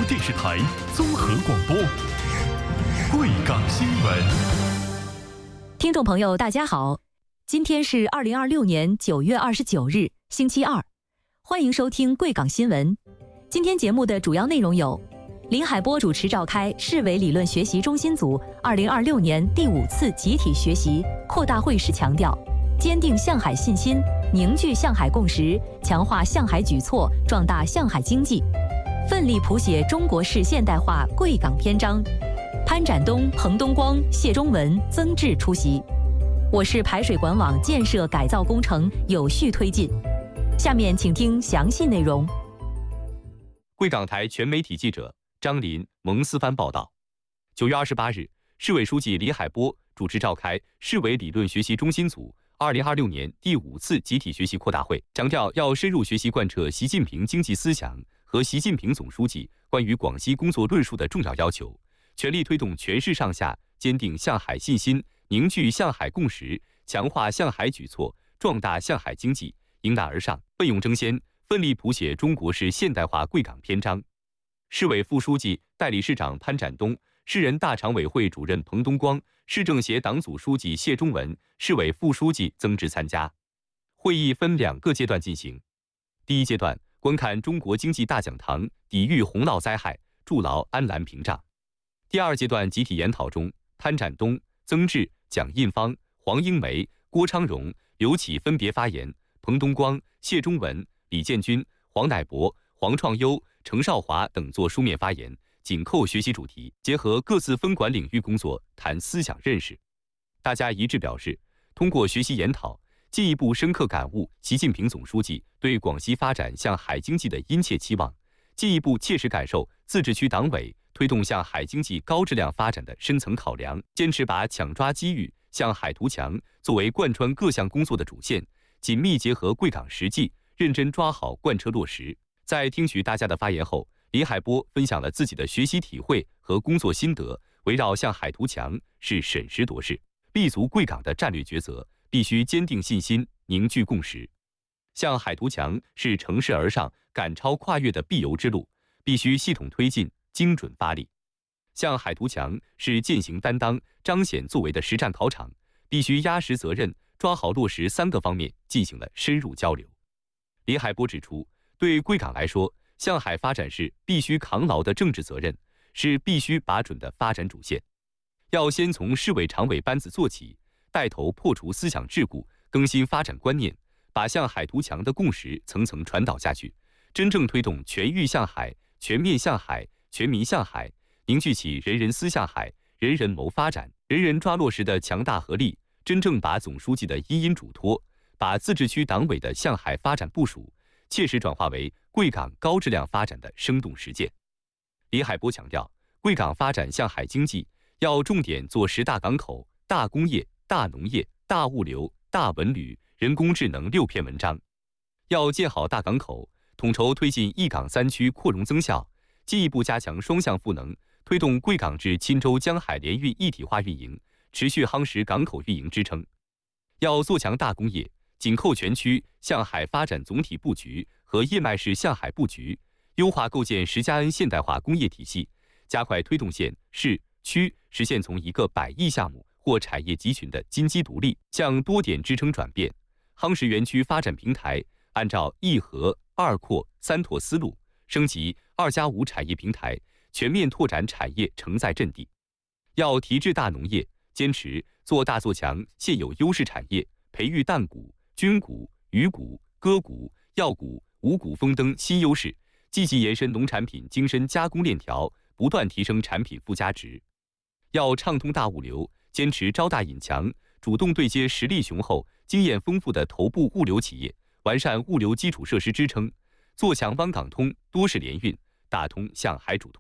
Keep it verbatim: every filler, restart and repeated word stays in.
电视台综合广播，贵港新闻。 听众朋友，大家好，今天是二零二六年九月二十九日，星期二，欢迎收听贵港新闻。今天节目的主要内容有：林海波主持召开市委理论学习中心组二零二六年第五次集体学习扩大会时强调，坚定向海信心，凝聚向海共识，强化向海举措，壮大向海经济，奋力谱写中国式现代化贵港篇章。潘展东、彭东光、谢中文、曾志出席。我市排水管网建设改造工程有序推进。下面请听详细内容。 贵港台全媒体记者张林、蒙思帆报道。九月二十八日，市委书记李海波主持召开市委理论学习中心组二零二六年第五次集体学习扩大会，强调要深入学习贯彻习近平经济思想和习近平总书记关于广西工作论述的重要要求，全力推动全市上下坚定向海信心，凝聚向海共识，强化向海举措，壮大向海经济，迎难而上，奋勇争先，奋力谱写中国式现代化贵港篇章。市委副书记、代理市长潘展东、市人大常委会主任彭东光、市政协党组书记谢中文、市委副书记曾志参加。会议分两个阶段进行。第一阶段，观看中国经济大讲堂，抵御洪涝灾害，筑牢安澜屏障。第二阶段集体研讨中，潘展东、曾志、蒋印芳、黄英梅、郭昌荣、刘启分别发言，彭东光、谢中文、李建军、黄乃博、黄创优、程少华等作书面发言，紧扣学习主题，结合各自分管领域工作，谈思想认识。大家一致表示，通过学习研讨，进一步深刻感悟习近平总书记对广西发展向海经济的殷切期望，进一步切实感受自治区党委推动向海经济高质量发展的深层考量，坚持把抢抓机遇、向海图强作为贯穿各项工作的主线，紧密结合贵港实际，认真抓好贯彻落实。在听取大家的发言后，李海波分享了自己的学习体会和工作心得，围绕向海图强是审时度势、立足贵港的战略抉择，必须坚定信心，凝聚共识。向海图强是乘势而上、赶超跨越的必由之路，必须系统推进，精准发力。向海图强是践行担当、彰显作为的实战考场，必须压实责任，抓好落实三个方面进行了深入交流。李海波指出，对贵港来说，向海发展是必须扛牢的政治责任，是必须把准的发展主线。要先从市委常委班子做起，带头破除思想桎梏，更新发展观念，把向海图强的共识层层传导下去，真正推动全域向海、全面向海、全民向海，凝聚起人人思向海、人人谋发展、人人抓落实的强大合力，真正把总书记的一因嘱托，把自治区党委的向海发展部署，切实转化为贵港高质量发展的生动实践。李海波强调，贵港发展向海经济要重点做十大港口、大工业、大农业、大物流、大文旅、人工智能六篇文章，要建好大港口，统筹推进一港三区扩容增效，进一步加强双向赋能，推动贵港至钦州江海联运一体化运营，持续夯实港口运营支撑。要做强大工业，紧扣全区向海发展总体布局和叶脉式向海布局，优化构建十加 N 现代化工业体系，加快推动县、市、区实现从一个百亿项目或产业集群的金鸡独立向多点支撑转变，夯实园区发展平台，按照一核、二扩、三拓思路，升级二加五产业平台，全面拓展产业承载阵地。要提质大农业，坚持做大做强现有优势产业，培育淡谷、菌谷、鱼谷、鸽谷、药谷、五谷丰登新优势，积极延伸农产品精深加工链条，不断提升产品附加值。要畅通大物流，坚持招大引强，主动对接实力雄厚、经验丰富的头部物流企业，完善物流基础设施支撑，做强湾港通、多式联运，打通向海主通。